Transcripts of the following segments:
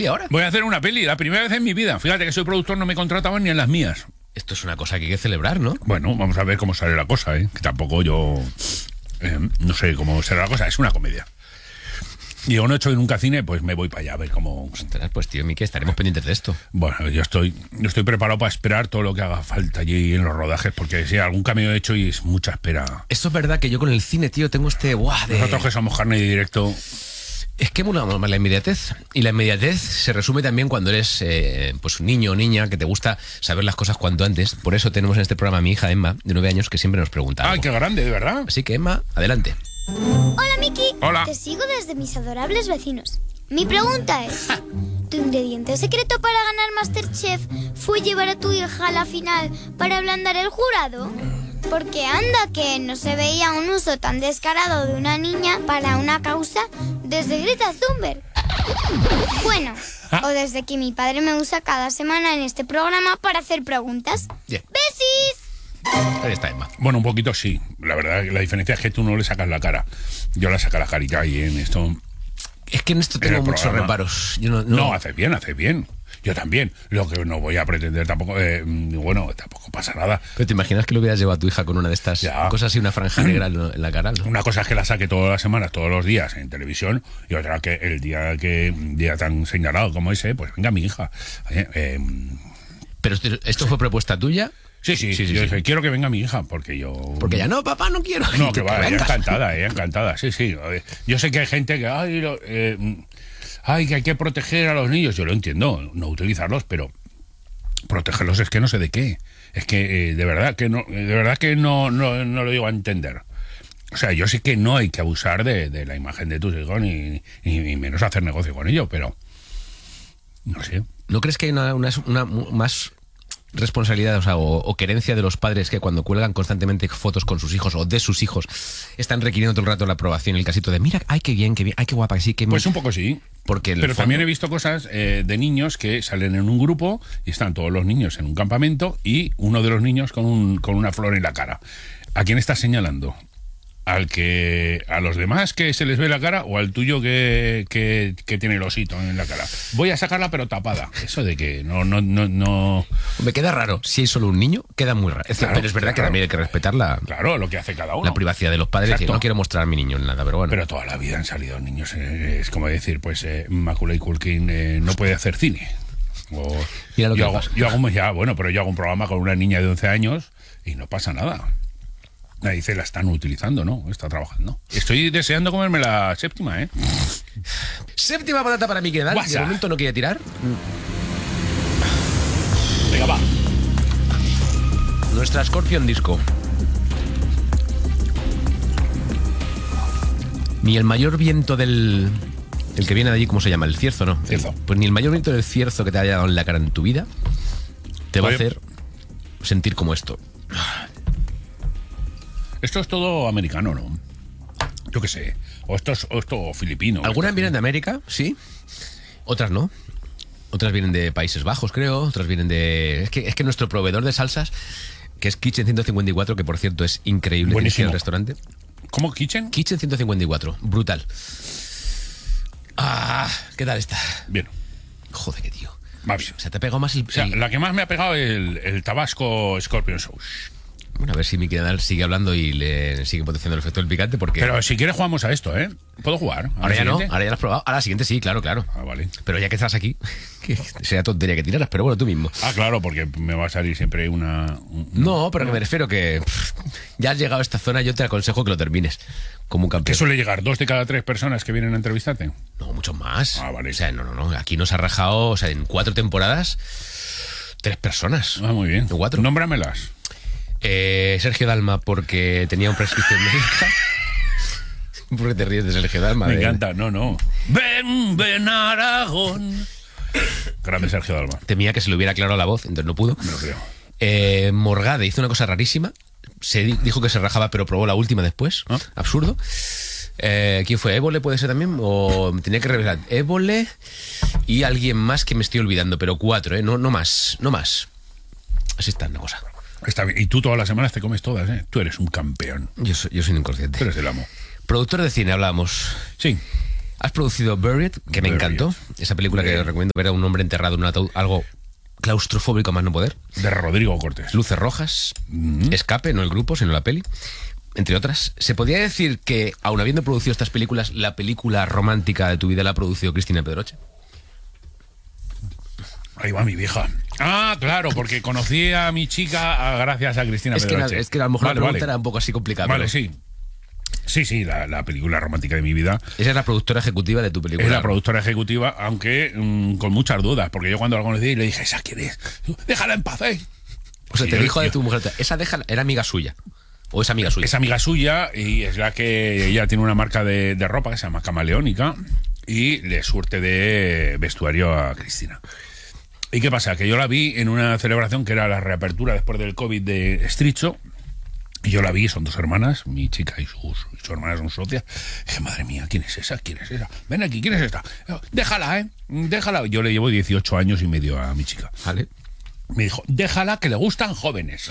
peli ahora. Voy a hacer una peli, la primera vez en mi vida. Fíjate que soy productor, no me contrataban ni en las mías. Esto es una cosa que hay que celebrar, ¿no? Bueno, vamos a ver cómo sale la cosa, ¿eh? Que tampoco yo... no sé cómo será la cosa, es una comedia. Y yo no he hecho nunca cine, pues me voy para allá a ver cómo... Ostras, pues tío, Miki, estaremos pendientes de esto. Bueno, yo estoy preparado para esperar todo lo que haga falta allí en los rodajes, porque si algún camino he hecho y es mucha espera. Eso es verdad que yo con el cine, tío, tengo este... Nosotros que somos carne de directo... Es que mola más la inmediatez. Y la inmediatez se resume también cuando eres pues un niño o niña que te gusta saber las cosas cuanto antes. Por eso tenemos en este programa a mi hija Emma, de 9 años, que siempre nos pregunta algo. ¡Ay, qué grande, de verdad! Así que, Emma, adelante. Hola, Miki. Hola. Te sigo desde mis adorables vecinos. Mi pregunta es... ¿Tu ingrediente secreto para ganar MasterChef fue llevar a tu hija a la final para ablandar el jurado? Porque anda que no se veía un uso tan descarado de una niña para una causa desde Greta Thunberg. Bueno, o desde que mi padre me usa cada semana en este programa para hacer preguntas. Bien. ¡Besis! Ahí está Emma. Bueno, un poquito sí. La verdad, la diferencia es que tú no le sacas la cara. Yo le saco la carita y en esto... Es que en esto tengo muchos reparos. Yo no, hace bien. Yo también. Lo que no voy a pretender tampoco... tampoco pasa nada. Pero ¿te imaginas que lo hubieras llevado a tu hija con una de estas cosas así, una franja negra en la cara, ¿no? Una cosa es que la saque todas las semanas, todos los días en televisión, y otra que el día tan señalado como ese, pues venga mi hija. Pero esto fue propuesta tuya. Sí. Yo dije, quiero que venga mi hija, porque yo... Porque ya no, papá, no quiero. No, que va, ella encantada, sí. Yo sé que hay gente que... que hay que proteger a los niños. Yo lo entiendo, no utilizarlos, pero protegerlos es que no sé de qué. Es que de verdad que no lo digo a entender. O sea, yo sé que no hay que abusar de la imagen de tus hijos ni menos hacer negocio con ello, pero no sé. ¿No crees que hay una más responsabilidad, o querencia de los padres que cuando cuelgan constantemente fotos con sus hijos o de sus hijos están requiriendo todo el rato la aprobación, el casito de mira, ay, qué bien, ay, qué guapa, sí, qué... Pues un poco sí. Pero también he visto cosas de niños que salen en un grupo y están todos los niños en un campamento y uno de los niños con una flor en la cara. ¿A quién estás señalando? ¿A los demás que se les ve la cara o al tuyo que tiene el osito en la cara? Voy a sacarla pero tapada. Eso de que no. Me queda raro. Si hay solo un niño, queda muy raro. Claro, pero es verdad que también hay que respetar lo que hace cada uno. La privacidad de los padres. Que no quiero mostrar a mi niño en nada, pero bueno. Pero toda la vida han salido niños. Es como decir, pues Macaulay Culkin no puede hacer cine. Mira lo que yo hago un programa con una niña de 11 años y no pasa nada. Ahí se la están utilizando, ¿no? Está trabajando. Estoy deseando comerme la séptima, ¿eh? Séptima patata para Miki Nadal. De momento no quiere tirar. Venga, va. Nuestra Scorpion Disco. Ni el mayor viento el que viene de allí, ¿cómo se llama? El cierzo, ¿no? Cierzo. Pues ni el mayor viento del cierzo que te haya dado en la cara en tu vida te va a hacer sentir como esto. Esto es todo americano, ¿no? Yo qué sé. O esto filipino. Algunas vienen de América, sí. Otras no. Otras vienen de Países Bajos, creo. Otras vienen de... Es que nuestro proveedor de salsas, que es Kitchen 154, que por cierto es increíble. Buenísimo. El restaurante. ¿Cómo Kitchen? Kitchen 154. Brutal. ¿Qué tal está? Bien. Joder, qué tío. Va bien. O sea, te ha pegado más la que más me ha pegado es el Tabasco Scorpion Sauce. Bueno, a ver si Miki Nadal sigue hablando y le sigue potenciando el efecto del picante, porque... Pero si quieres jugamos a esto, ¿eh? ¿Puedo jugar? Ahora ya no, ahora ya lo has probado. A la siguiente sí, claro. Vale. Pero ya que estás aquí, que sea tontería que tiraras, pero bueno, tú mismo. Claro, porque me va a salir siempre No, pero que me refiero que ya has llegado a esta zona, yo te aconsejo que lo termines como un campeón. ¿Qué suele llegar? ¿2 de cada 3 personas que vienen a entrevistarte? No, mucho más. Vale. O sea, no. Aquí nos ha rajado, o sea, en 4 temporadas, 3 personas. Muy bien. 4. Nómbramelas. Sergio Dalma, porque tenía un prescripción médica. ¿Por qué te ríes de Sergio Dalma? Me encanta, no. Ven Aragón. Grande Sergio Dalma. Temía que se le hubiera aclarado la voz, entonces no pudo. Me lo creo. Morgade hizo una cosa rarísima. Se dijo que se rajaba, pero probó la última después. Absurdo. ¿Quién fue? ¿Évole puede ser también? O tenía que revelar. Évole y alguien más que me estoy olvidando, pero 4, no más. Así está una cosa. Está bien. Y tú todas las semanas te comes todas, ¿eh? Tú eres un campeón. Yo soy un inconsciente. Tú eres el amo. Productor de cine, hablábamos. Sí. Has producido Buried, que me encantó. Esa película que recomiendo ver a un hombre enterrado en un ataúd, algo claustrofóbico a más no poder. De Rodrigo Cortés. Luces rojas, Escape, no el grupo, sino la peli, entre otras. ¿Se podría decir que, aun habiendo producido estas películas, la película romántica de tu vida la ha producido Cristina Pedroche? Ahí va mi vieja. Ah, claro, porque conocí a mi chica gracias a Cristina Pedroche. Es que a lo mejor la pregunta era un poco así complicada. Vale, sí. Sí, la película romántica de mi vida. Esa es la productora ejecutiva de tu película. Es la productora ejecutiva, aunque con muchas dudas, porque yo cuando la conocí le dije, ¿esa quién es? Déjala en paz, ¿eh? O sea, te dijo de tu mujer, esa déjala, era amiga suya. ¿O es amiga suya? Es amiga suya y es la que ella tiene una marca de ropa que se llama Camaleónica y le surte de vestuario a Cristina. ¿Y qué pasa? Que yo la vi en una celebración que era la reapertura después del COVID de Estricho. Y yo la vi, son dos hermanas, mi chica y su hermana son socias. Dije, madre mía, ¿quién es esa? ¿Quién es esa? Ven aquí, ¿quién es esta? Déjala, ¿eh? Déjala. Yo le llevo 18 años y medio a mi chica. Vale. Me dijo, déjala, que le gustan jóvenes.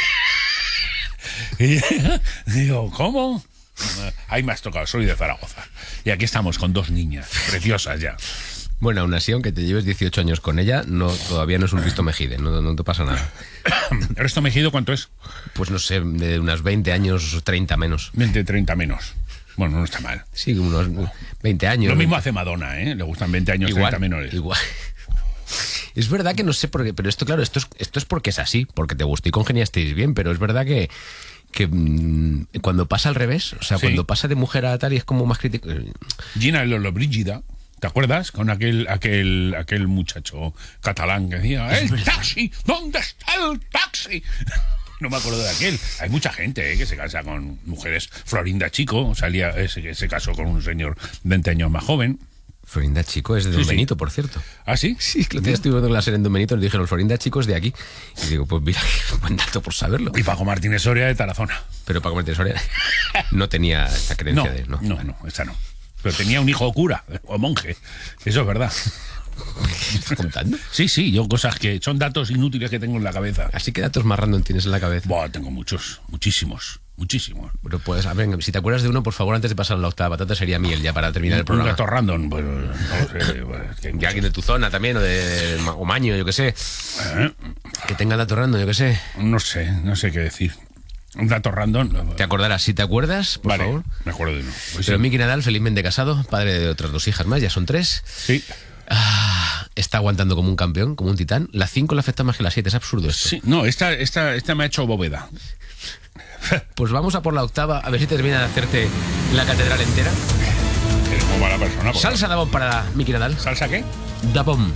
Y digo, ¿cómo? Ahí me has tocado, soy de Zaragoza. Y aquí estamos con dos niñas preciosas ya. Bueno, aún así, aunque te lleves 18 años con ella, todavía no es un Risto Mejide, no te pasa nada. ¿El Risto Mejide cuánto es? Pues no sé, de unos 20 años, 30 menos. 20, 30 menos. Bueno, no está mal. Sí, unos 20 años. Lo mismo hace Madonna, ¿eh? Le gustan 20 años, igual, 30 menores. Igual. Es verdad que no sé por qué, pero esto, claro, esto es porque es así, porque te gustó y congeniasteis bien, pero es verdad que cuando pasa al revés, o sea, Sí. cuando pasa de mujer a tal y es como más crítico. Gina Lollobrigida, ¿te acuerdas? Con aquel muchacho catalán que decía, ¡el taxi! ¿Dónde está el taxi? No me acuerdo de aquel. Hay mucha gente que se casa con mujeres. Florinda Chico se casó con un señor 20 años más joven. Florinda Chico es de Don Sí. Benito, por cierto. ¿Ah, sí? Sí, que el otro día estuve viendo la serie en Don Benito y nos dijeron, Florinda Chico es de aquí. Y digo, pues mira, qué buen dato por saberlo. Y Paco Martínez Soria de Tarazona. Pero Paco Martínez Soria no tenía esa creencia de... No, esa no. Pero tenía un hijo cura o monje. Eso es verdad. ¿Qué estás contando? Sí, yo cosas que son datos inútiles que tengo en la cabeza. Así que datos más random tienes en la cabeza. Buah, tengo muchísimos. Pero pues, a ver, si te acuerdas de uno, por favor, antes de pasar a la octava patata, sería miel ya para terminar el Un programa. dato random, pues no lo sé. Que alguien de tu zona también, o Maño, yo qué sé. Que tenga dato random, yo qué sé. No sé qué decir. Un dato random. Te acordarás, si te acuerdas, por Vale, favor. me acuerdo de uno. Pues Pero sí. Miki Nadal, felizmente casado, padre de otras 2 hijas más, ya son 3. Sí. Está aguantando como un campeón, como un titán. La 5 le afecta más que la 7, es absurdo esto. Sí, no, esta me ha hecho bóveda. Pues vamos a por la octava, a ver si termina de hacerte la catedral entera. Eres muy mala persona. por Salsa Dabón para Miki Nadal. favor. ¿Salsa qué? Dabón.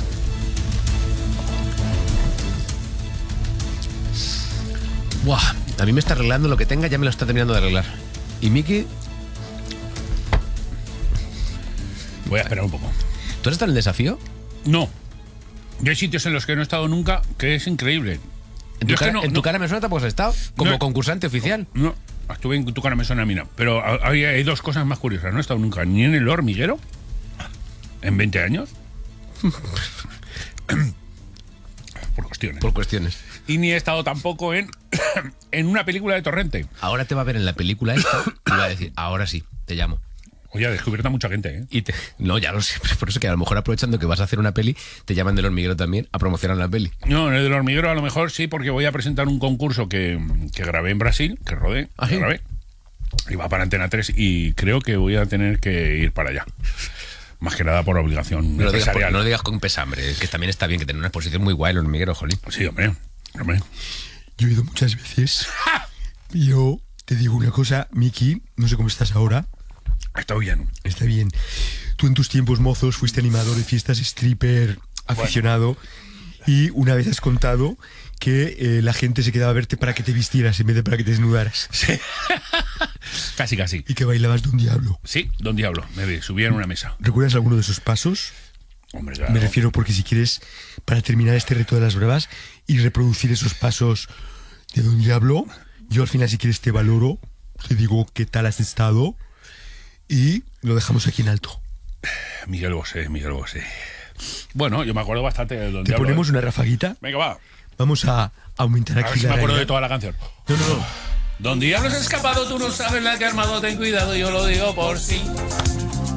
Buah, a mí me está arreglando lo que tenga, ya me lo está terminando de arreglar. Y Miki, Voy a esperar un poco. ¿tú has estado en el desafío? No. Yo hay sitios en los que no he estado nunca que es increíble. En Yo tu, es que cara, en tu cara me suena, pues has estado como No. concursante oficial. No, estuve en Tu cara me suena a mí, no. Pero hay dos cosas más curiosas. No he estado nunca ni en El Hormiguero en 20 años. Por cuestiones. Por cuestiones. Y ni he estado tampoco en una película de Torrente. Ahora te va a ver en la película esta y va a decir, ahora sí, te llamo. Oye, ha descubierto a mucha gente, ¿eh? No, ya lo sé, pero por eso que a lo mejor aprovechando que vas a hacer una peli, te llaman del Hormiguero también a promocionar la peli. No, en el del Hormiguero a lo mejor sí, porque voy a presentar un concurso que grabé en Brasil, que rodé, ¿Ah, sí? que grabé. Y va para Antena 3 y creo que voy a tener que ir para allá. Más que nada por obligación No lo, digas, empresarial. no lo digas con pesambre, que también está bien que tener una exposición muy guay el Hormiguero, jolín. Sí, hombre. Yo he ido muchas veces. Yo te digo una cosa, Miki, no sé cómo estás ahora. Está bien. Está bien. Tú en tus tiempos mozos fuiste animador de fiestas, stripper, aficionado. Y una vez has contado que la gente se quedaba a verte para que te vistieras en vez de para que te desnudaras. Sí. Casi. Y que bailabas Don Diablo. Sí, Don Diablo. Me subía en una mesa. ¿Recuerdas alguno de esos pasos? Hombre, claro. Me refiero porque si quieres, para terminar este reto de las brevas y reproducir esos pasos de Don Diablo, yo al final si quieres te valoro, te digo qué tal has estado y lo dejamos aquí en alto. Miguel Bosé. Bueno, yo me acuerdo bastante de Don ¿Te Diablo. ponemos una rafaguita? Venga, va. Vamos a aumentar A ver aquí si me la acuerdo de realidad. toda la canción. No. Don Diablo se ha escapado, tú no sabes la que ha armado, ten cuidado, yo lo digo por sí.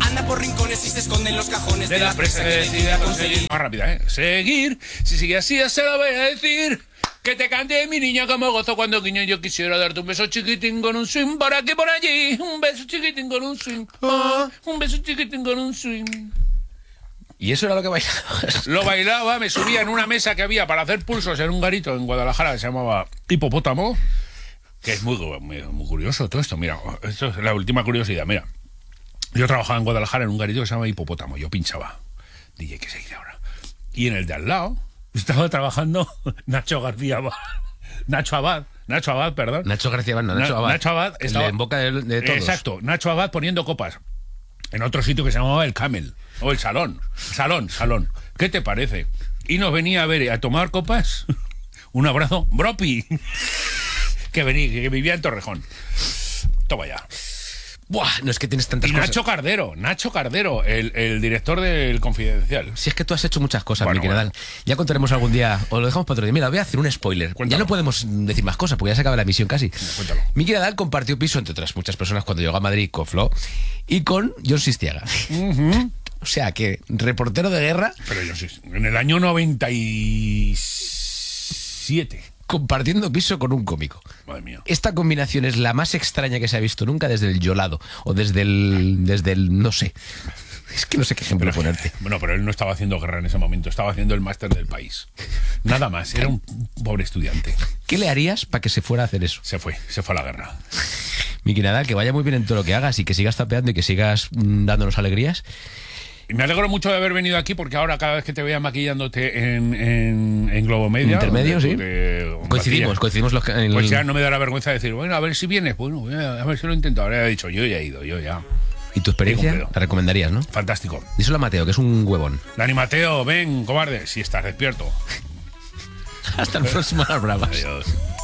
anda por rincones y se esconde en los cajones de la presa que decide a conseguir. Más rápida, ¿eh? Seguir, si sigue así, ya se lo voy a decir. Que te cante mi niña como gozo cuando guiño. Yo quisiera darte un beso chiquitín con un swing por aquí por allí. Un beso chiquitín con un swing. Un beso chiquitín con un swing. ¿Y eso era lo que bailabas? Lo bailaba, me subía en una mesa que había para hacer pulsos en un garito en Guadalajara que se llamaba Hipopótamo. Que es muy curioso todo esto. Mira, esto es la última curiosidad. Mira, yo trabajaba en Guadalajara en un garito que se llama Hipopótamo. Yo pinchaba. DJ, ¿qué se dice ahora? Y en el de al lado estaba trabajando Nacho García Abad. Nacho Abad, perdón. Nacho García Abad, no, Nacho Abad. Nacho Abad estaba en boca de todos. Exacto, Nacho Abad poniendo copas en otro sitio que se llamaba El Camel, o El Salón. ¿Qué te parece? Y nos venía a ver, a tomar copas. Un abrazo, Bropi, que vivía en Torrejón. Toma ya. Buah, no es que tienes tantas Y cosas. Nacho Cardero, el director del Confidencial. Si es que tú has hecho muchas cosas, Bueno, Miki Nadal. Ya contaremos algún día, o lo dejamos para otro día. Mira, voy a hacer un spoiler. Cuéntalo. Ya no podemos decir más cosas, porque ya se acaba la emisión casi. Cuéntalo. Miki Nadal compartió piso, entre otras muchas personas, cuando llegó a Madrid con Flo y con John Sistiaga. O sea, que reportero de guerra Pero yo sí, en el año 97. compartiendo piso con un cómico. Madre mía. Esta combinación es la más extraña que se ha visto nunca desde el Yolado, o desde el no sé. Es que no sé qué ejemplo ponerte. Bueno, pero él no estaba haciendo guerra en ese momento, estaba haciendo el máster del país. Nada más, era un pobre estudiante. ¿Qué le harías para que se fuera a hacer eso? Se fue a la guerra. Miki Nadal, que vaya muy bien en todo lo que hagas y que sigas tapeando y que sigas dándonos alegrías. Y me alegro mucho de haber venido aquí porque ahora cada vez que te vea maquillándote en Globo Media... Intermedio, sí. Coincidimos Coincidimos los que... Pues ya no me da la vergüenza de decir, bueno, a ver si vienes. Bueno, a ver si lo intento. Ahora he dicho, yo ya he ido, yo ya. ¿Y tu experiencia? Cumplido. La recomendarías, ¿no? Fantástico. Díselo a Mateo, que es un huevón. Dani Mateo, ven, cobarde, si estás despierto. Hasta el próximo Las Bravas. Adiós.